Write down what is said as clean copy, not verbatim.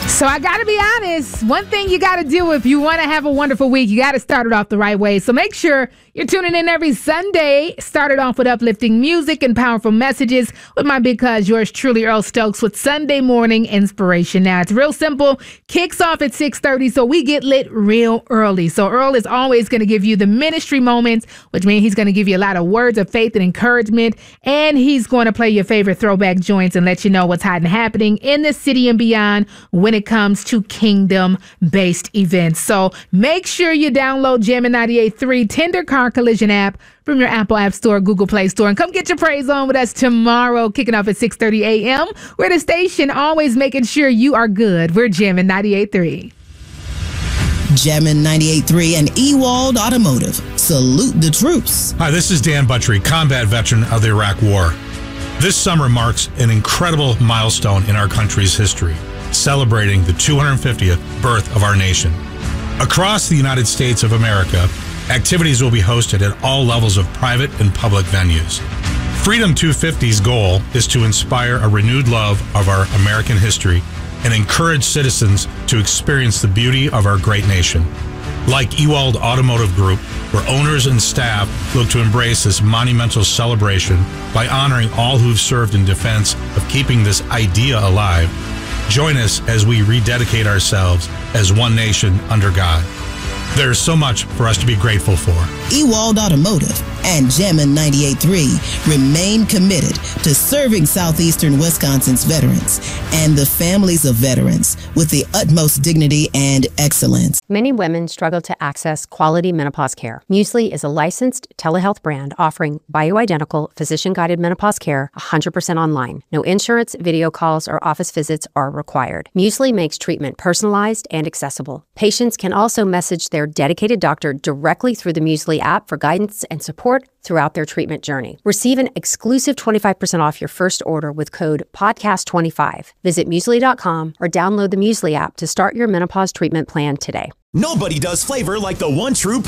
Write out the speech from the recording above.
So I got to be honest, one thing you got to do if you want to have a wonderful week, you got to start it off the right way. So make sure you're tuning in every Sunday. Start it off with uplifting music and powerful messages with my big cuz, yours truly, Earl Stokes, with Sunday morning inspiration. Now, it's real simple. Kicks off at 6:30, so we get lit real early. So Earl is always going to give you the ministry moments, which means he's going to give you a lot of words of faith and encouragement, and he's going to play your favorite throwback joints and let you know what's hot and happening in the city and beyond when it comes to kingdom-based events. So make sure you download Jammin' 98.3 Tender Car Collision app from your Apple App Store, Google Play Store, and come get your praise on with us tomorrow, kicking off at 6:30 a.m. We're the station always making sure you are good. We're Jammin' 98.3. Jammin' 98.3 and Ewald Automotive. Salute the troops. Hi, this is Dan Buttrey, combat veteran of the Iraq War. This summer marks an incredible milestone in our country's history, celebrating the 250th birth of our nation. Across the United States of America, activities will be hosted at all levels of private and public venues. Freedom 250's goal is to inspire a renewed love of our American history and encourage citizens to experience the beauty of our great nation. Like Ewald Automotive Group, where owners and staff look to embrace this monumental celebration by honoring all who've served in defense of keeping this idea alive, join us as we rededicate ourselves as one nation under God. There is so much for us to be grateful for. Ewald Automotive and Jammin' 98.3 remain committed to serving Southeastern Wisconsin's veterans and the families of veterans with the utmost dignity and excellence. Many women struggle to access quality menopause care. Muesli is a licensed telehealth brand offering bioidentical, physician-guided menopause care 100% online. No insurance, video calls, or office visits are required. Muesli makes treatment personalized and accessible. Patients can also message their dedicated doctor directly through the Muesli app for guidance and support throughout their treatment journey. Receive an exclusive 25% off your first order with code PODCAST25. Visit Muesli.com or download the Muesli app to start your menopause treatment plan today. Nobody does flavor like the one true